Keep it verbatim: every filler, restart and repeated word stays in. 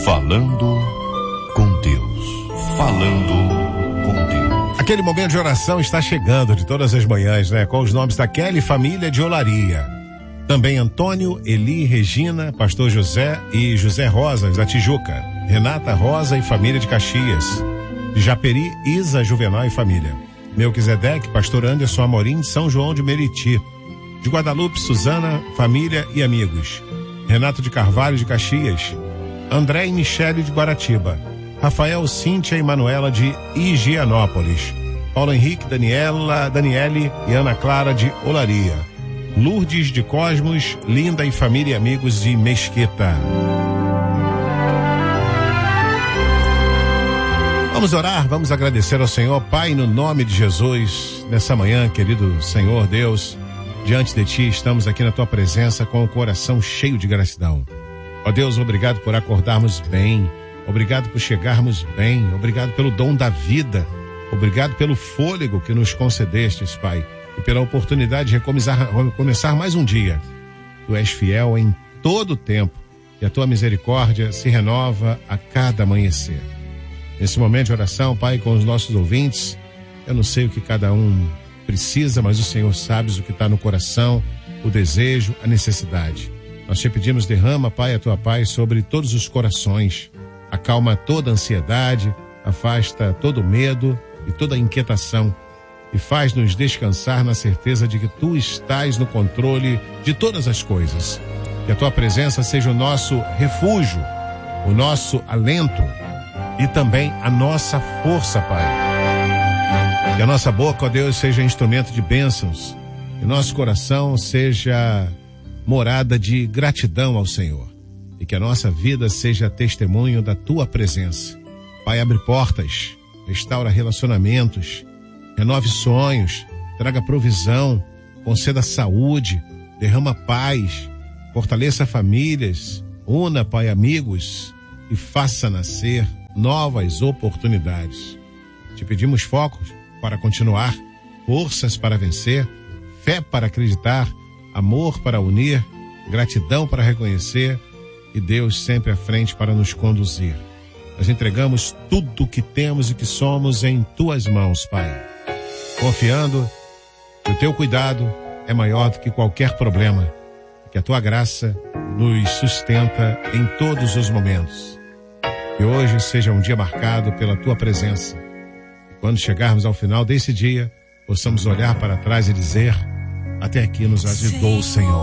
Falando com Deus. Falando com Deus. Aquele momento de oração está chegando de todas as manhãs, né? Com os nomes da Kelly Família de Olaria. Também Antônio, Eli, Regina, Pastor José e José Rosas da Tijuca. Renata Rosa e família de Caxias. De Japeri, Isa Juvenal e família. Melquisedeque, Pastor Anderson Amorim de São João de Meriti. De Guadalupe, Suzana, família e amigos. Renato de Carvalho de Caxias. André e Michele de Guaratiba. Rafael, Cíntia e Manuela de Higienópolis. Paulo Henrique, Daniela, Daniele e Ana Clara de Olaria. Lourdes de Cosmos, Linda e família e amigos de Mesquita. Vamos orar, vamos agradecer ao Senhor. Pai, no nome de Jesus, nessa manhã, querido Senhor Deus, diante de Ti estamos aqui na Tua presença com o coração cheio de gratidão. Ó Deus, obrigado por acordarmos bem, obrigado por chegarmos bem, obrigado pelo dom da vida, obrigado pelo fôlego que nos concedestes, Pai, e pela oportunidade de recomeçar, recomeçar mais um dia. Tu és fiel em todo o tempo e a Tua misericórdia se renova a cada amanhecer. Nesse momento de oração, Pai, com os nossos ouvintes, eu não sei o que cada um precisa, mas o Senhor sabe o que está no coração, o desejo, a necessidade. Nós te pedimos, derrama, Pai, a Tua paz sobre todos os corações, acalma toda a ansiedade, afasta todo o medo e toda a inquietação e faz-nos descansar na certeza de que Tu estás no controle de todas as coisas. Que a Tua presença seja o nosso refúgio, o nosso alento e também a nossa força, Pai. Que a nossa boca, ó Deus, seja instrumento de bênçãos. Que nosso coração seja morada de gratidão ao Senhor. E que a nossa vida seja testemunho da Tua presença. Pai, abre portas, restaura relacionamentos, renove sonhos, traga provisão, conceda saúde, derrama paz, fortaleça famílias, una, Pai, amigos e faça nascer novas oportunidades. Te pedimos focos para continuar, forças para vencer, fé para acreditar, amor para unir, gratidão para reconhecer e Deus sempre à frente para nos conduzir. Nós entregamos tudo o que temos e que somos em Tuas mãos, Pai, confiando que o Teu cuidado é maior do que qualquer problema, que a Tua graça nos sustenta em todos os momentos. Que hoje seja um dia marcado pela Tua presença. E quando chegarmos ao final desse dia, possamos olhar para trás e dizer: até aqui nos ajudou o Senhor.